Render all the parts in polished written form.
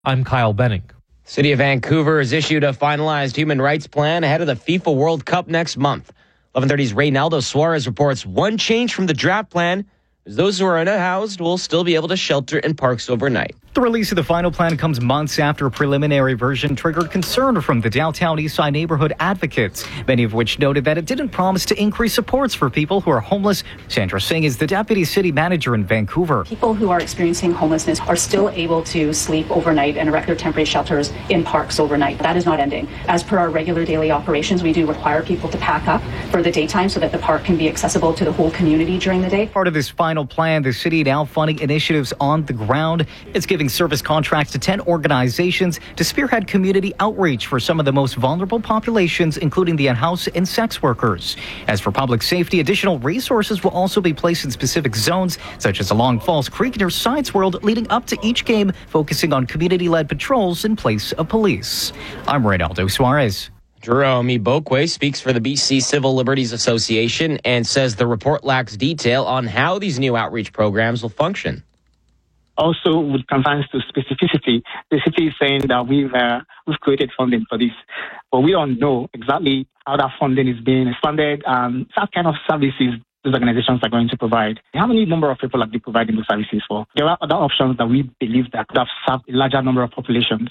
I'm Kyle Benning. City of Vancouver has issued a finalized human rights plan ahead of the FIFA World Cup next month. 11:30's Reynaldo Suarez reports one change from the draft plan is those who are unhoused will still be able to shelter in parks overnight. The release of the final plan comes months after a preliminary version triggered concern from the downtown Eastside neighborhood advocates, many of which noted that it didn't promise to increase supports for people who are homeless. Sandra Singh is the deputy city manager in Vancouver. People who are experiencing homelessness are still able to sleep overnight and erect their temporary shelters in parks overnight. That is not ending. As per our regular daily operations, we do require people to pack up for the daytime so that the park can be accessible to the whole community during the day. Part of this final plan, the city now funding initiatives on the ground. It's giving service contracts to 10 organizations to spearhead community outreach for some of the most vulnerable populations, including the unhoused and sex workers. As for public safety, additional resources will also be placed in specific zones, such as along Falls Creek near Science World, leading up to each game, focusing on community-led patrols in place of police. I'm Reynaldo Suarez. Jerome Ibokwe speaks for the BC Civil Liberties Association and says the report lacks detail on how these new outreach programs will function. Also, with concerns to specificity, the city is saying that we've created funding for this, but we don't know exactly how that funding is being expanded and what kind of services these organizations are going to provide. How many number of people are they providing the services for? There are other options that we believe that could have served a larger number of populations.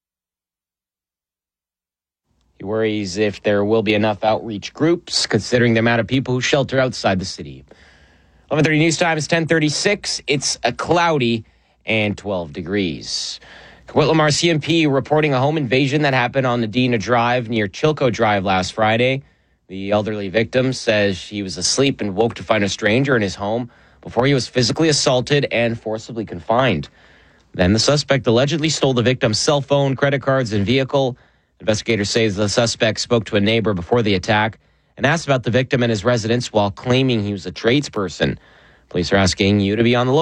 He worries if there will be enough outreach groups, considering the amount of people who shelter outside the city. 11:30 news time is 10:36. It's a cloudy and 12 degrees. Coquitlam RCMP reporting a home invasion that happened on Nadina Drive near Chilco Drive last Friday. The elderly victim says she was asleep and woke to find a stranger in his home before he was physically assaulted and forcibly confined. Then the suspect allegedly stole the victim's cell phone, credit cards, and vehicle. Investigators say the suspect spoke to a neighbor before the attack and asked about the victim and his residence while claiming he was a tradesperson. Police are asking you to be on the lookout.